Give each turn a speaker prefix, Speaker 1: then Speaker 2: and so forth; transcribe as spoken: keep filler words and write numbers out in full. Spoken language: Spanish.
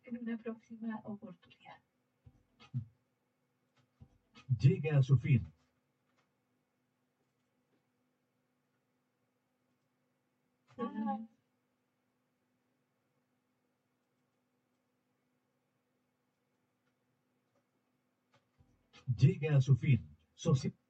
Speaker 1: en una próxima oportunidad.
Speaker 2: Llega a su fin.
Speaker 1: Ah.
Speaker 2: Llega a su fin. Soci-